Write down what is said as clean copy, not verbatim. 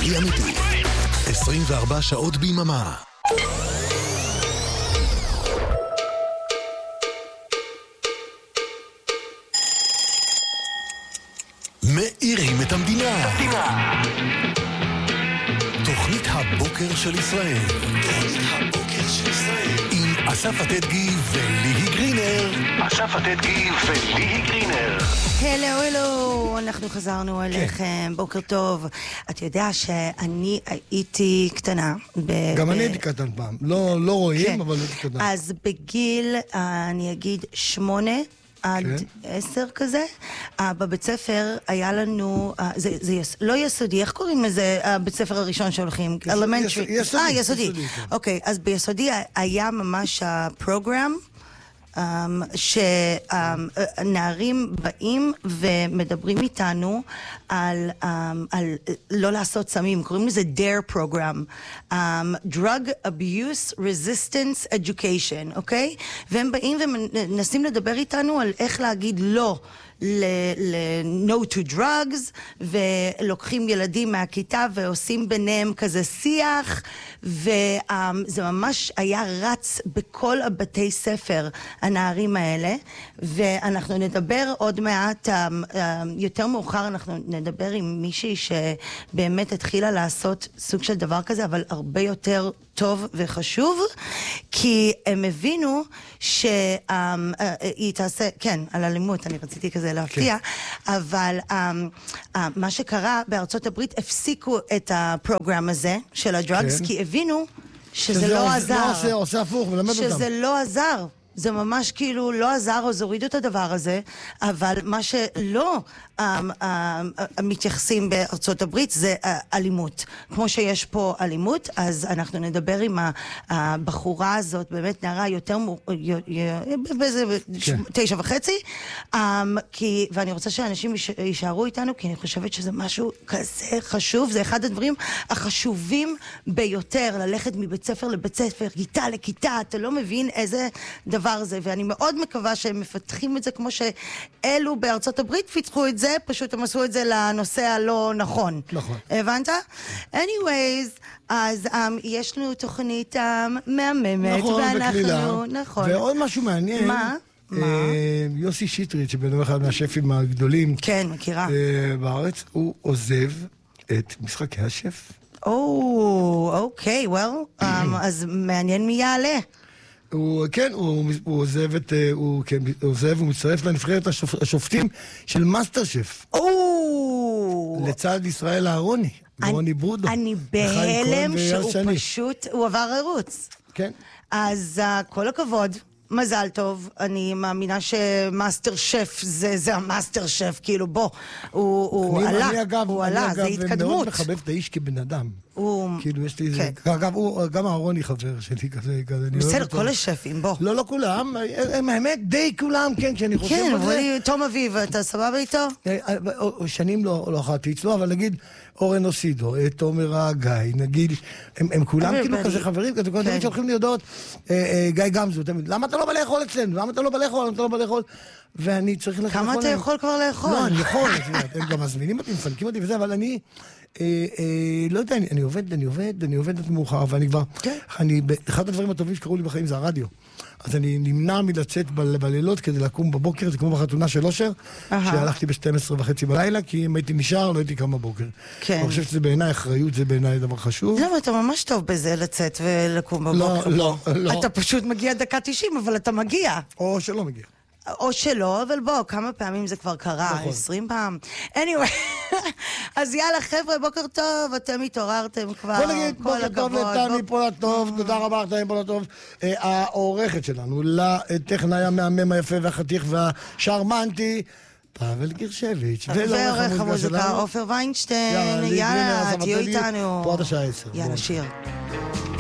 ישראלי אמיתי. 24 שעות ביממה. מאירים את המדינה. תוכנית הבוקר של ישראל. עם אסף עתדגי וליהי גרינר. הלו, אנחנו חזרנו אליכם, בוקר טוב. אתה יודע שאני הייתי קטנה. גם אני הייתי קטן פעם, לא רואים, אבל הייתי קטנה. אז בגיל, אני אגיד 8 עד 10 כזה, בבית ספר היה לנו, זה לא יסודי, איך קוראים לזה הבית ספר הראשון שהולכים? יסודי. אוקיי, אז ביסודי היה ממש הפרוגרם, שנערים באים ומדברים איתנו על לא לעשות סמים, קוראים לזה DARE program, Drug Abuse Resistance Education, אוקיי? והם באים ומנסים לדבר איתנו על איך להגיד לא no to drugs, ולוקחים ילדים מהכיתה ועושים ביניהם כזה שיח, וזה ממש היה רץ בכל הבתי ספר, הנערים האלה, ואנחנו נדבר עוד מעט, יותר מאוחר אנחנו נדבר עם מישהי שבאמת התחילה לעשות סוג של דבר כזה, אבל הרבה יותר טוב וחשוב, כי הם הבינו שהיא תעשה, כן, על אלימות, אני רציתי כזה להפתיע, אבל מה שקרה בארצות הברית, הפסיקו את הפרוגרם הזה של הדרגס, כי הבינו שזה לא עזר. עושה הפוך, ולמד אותם. שזה לא עזר. זה ממש כאילו לא עזר, אז הורידו את הדבר הזה, אבל מה שלא מתייחסים בארצות הברית זה אלימות. כמו שיש פה אלימות, אז אנחנו נדבר עם הבחורה הזאת, באמת נערה יותר, באיזה 9:30, ואני רוצה שאנשים יישארו איתנו, כי אני חושבת שזה משהו כזה חשוב, זה אחד הדברים החשובים ביותר, ללכת מבית ספר לבית ספר, כיתה לכיתה, אתה לא מבין איזה דבר זה, ואני מאוד מקווה שהם מפתחים את זה כמו שאלו בארצות הברית פיתחו את זה, פשוט הם עשו את זה לנושא הלא נכון. נכון. הבנת? anyways, אז יש לנו תוכנית מהממת. נכון, וכלילה. נכון. ועוד משהו מעניין. מה? יוסי שטרית, שבנו אחד מהשפים הגדולים. כן, מכירה. בארץ, הוא עוזב את משחקי השף. אוקיי, well, אז מעניין מי יעלה. הוא עוזב, הוא מצטרף לנבחרת השופטים של מאסטר שף. לצד ישראל אהרוני, רוני ברודו. אני בהלם שהוא פשוט, הוא עבר ערוץ. כן. אז כל הכבוד. מזל טוב, אני מאמינה שמאסטר שף זה המאסטר שף, כאילו בוא, הוא עלה, זה התקדמות. אני מאוד מחבב את האיש כבן אדם. כאילו יש לי איזה, אגב, גם אהרוני חבר שלי כזה. בסדר, כל השפים, בוא. לא כולם, הם האמת די כולם, כן, כשאני חושב על זה. כן, תום אביב, אתה סבבה איתו? שנים לא אכלתי אצלו, אבל נגיד אורן אוסידו, תומר הגיא, נגיד, הם כולם כאילו כזה חברים, כזה כל תמיד שהולכים ליודעות, גיא גמזו, תמיד, למה אתה לא בא לאכול אצלנו? למה אתה לא בא לאכול? ואני צריך לאכול. כמה אתה יכול כבר לאכול? לא, אני יכול, הם גם מזמינים אותי, מפנקים אותי וזה, אבל אני לא יודע, אני עובד עד מאוחר, ואני כבר, אחד הדברים הטובים שקראו לי בחיים זה הרדיו. אז אני נמנע מלצאת בלילות כדי לקום בבוקר, זה כמו בחתונה של אושר, שהלכתי ב-12:30 בלילה, כי אם הייתי נשאר, לא הייתי קם בבוקר. אני חושב שזה בעיניי אחריות, זה בעיניי דבר חשוב. לא, אתה ממש טוב בזה לצאת ולקום בבוקר. לא. אתה פשוט מגיע דקה 90, אבל אתה מגיע. או שלא מגיע. או שלא, אבל בוא, כמה פעמים זה כבר קרה? 20 פעם? anyway, אז יאללה חבר'ה, בוקר טוב, אתם התעוררתם כבר. בוא נגיד, בוקר טוב לתמי פולטוב, תודה רבה תמי פולטוב, העורכת שלנו, לטכנאי המהמם היפה והחתיך והשרמנטי, פאבל גירשביץ', ועורך המוזיקה עופר ויינשטיין, יאללה, תהיו איתנו. פה עד השעה 10. יאללה, שיר.